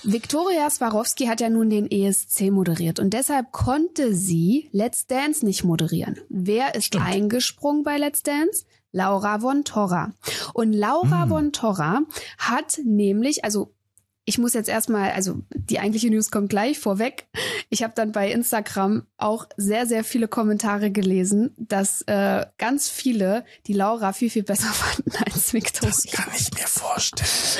Viktoria Swarovski hat ja nun den ESC moderiert und deshalb konnte sie Let's Dance nicht moderieren. Wer ist eingesprungen bei Let's Dance? Laura von Torra. Und Laura von Torra hat nämlich, also ich muss jetzt erstmal, also die eigentliche News kommt gleich vorweg. Ich habe dann bei Instagram auch sehr, sehr viele Kommentare gelesen, dass ganz viele die Laura viel, viel besser fanden als Viktoria. Das kann ich mir vorstellen.